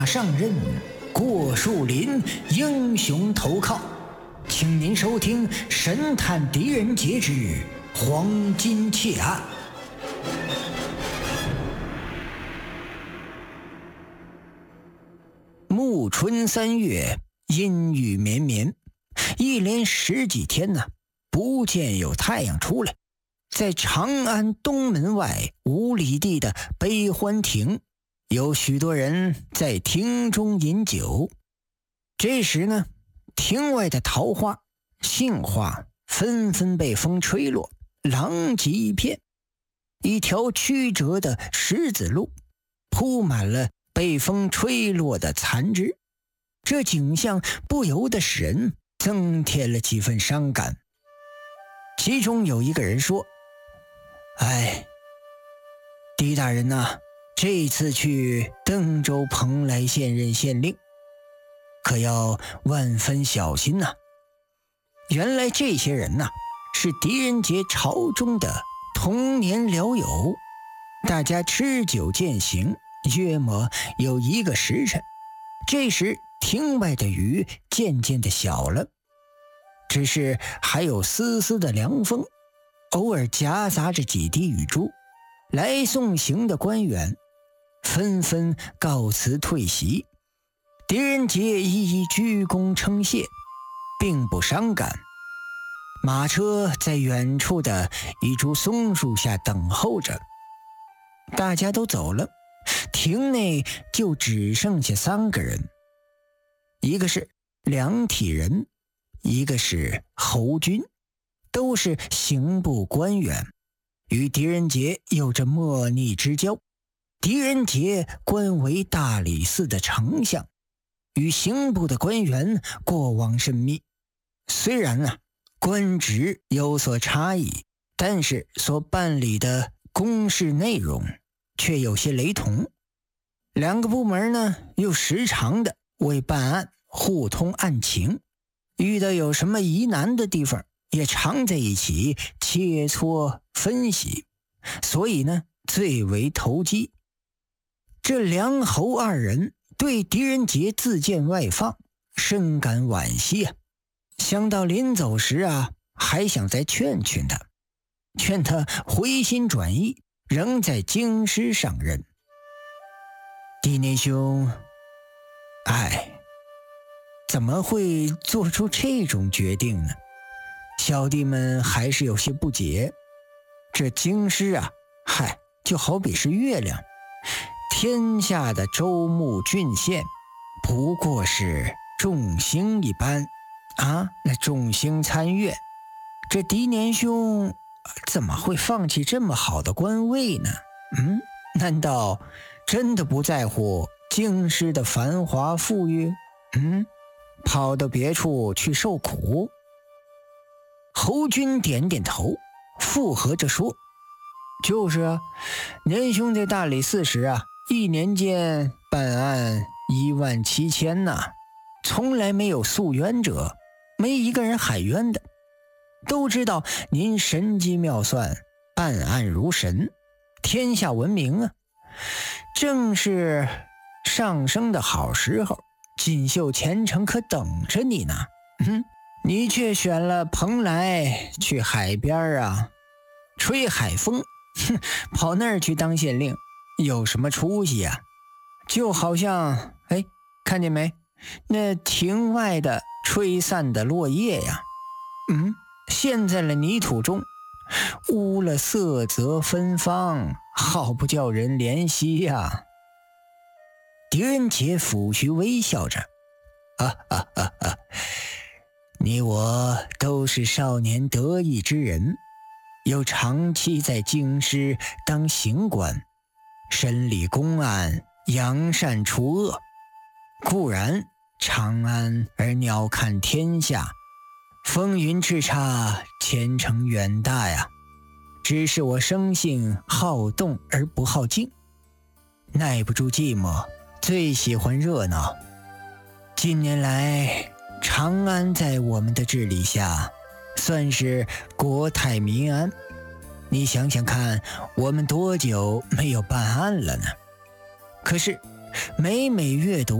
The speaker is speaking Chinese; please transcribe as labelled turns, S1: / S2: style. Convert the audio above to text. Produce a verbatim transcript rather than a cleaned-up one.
S1: 上任过树林，英雄投靠。请您收听《神探狄仁杰之黄金窃案》。暮春三月，阴雨绵绵，一连十几天呢，不见有太阳出来。在长安东门外五里地的悲欢亭，有许多人在亭中饮酒。这时呢，亭外的桃花、杏花纷纷被风吹落，狼藉一片。一条曲折的石子路铺满了被风吹落的残枝，这景象不由得使人增添了几分伤感。其中有一个人说：哎，狄大人呐、啊，这次去登州蓬莱县任县令，可要万分小心呐、啊。原来这些人呐、啊，是狄仁杰朝中的童年僚友，大家吃酒饯行，约莫有一个时辰。这时亭外的雨渐渐的小了，只是还有丝丝的凉风，偶尔夹杂着几滴雨珠。来送行的官员纷纷告辞退席，狄仁杰一一鞠躬称谢，并不伤感。马车在远处的一株松树下等候着，大家都走了，亭内就只剩下三个人，一个是梁体仁，一个是侯军，都是刑部官员，与狄仁杰有着莫逆之交。狄仁杰官为大理寺的丞相，与刑部的官员过往甚密。虽然啊，官职有所差异，但是所办理的公事内容却有些雷同。两个部门呢，又时常的为办案互通案情，遇到有什么疑难的地方，也常在一起切磋分析，所以呢，最为投机。这梁侯二人对狄仁杰自荐外放深感惋惜啊，想到临走时啊，还想再劝劝他，劝他回心转意，仍在京师上任。狄年兄，哎，怎么会做出这种决定呢？小弟们还是有些不解。这京师啊，嗨，就好比是月亮，天下的州牧郡县不过是众星一般啊，那众星参月，这狄年兄怎么会放弃这么好的官位呢？嗯，难道真的不在乎京师的繁华富裕？嗯，跑到别处去受苦？侯军点点头，附和着说：就是啊，年兄在大理寺时啊，一年间办案一万七千呐，从来没有诉冤者，没一个人喊冤的。都知道您神机妙算，办案如神，天下闻名啊。正是上升的好时候，锦绣前程可等着你呢。嗯，你却选了蓬莱去海边啊，吹海风，哼，跑那儿去当县令，有什么出息啊？就好像，哎，看见没？那亭外的吹散的落叶呀，嗯，陷在了泥土中，污了色泽芬芳，好不叫人怜惜呀。狄仁杰抚须微笑着，啊啊啊啊！你我都是少年得意之人，又长期在京师当刑官，审理公案，扬善除恶。固然长安而鸟瞰天下，风云叱咤，前程远大呀。只是我生性好动而不好静，耐不住寂寞，最喜欢热闹。近年来，长安在我们的治理下，算是国泰民安。你想想看，我们多久没有办案了呢？可是每每阅读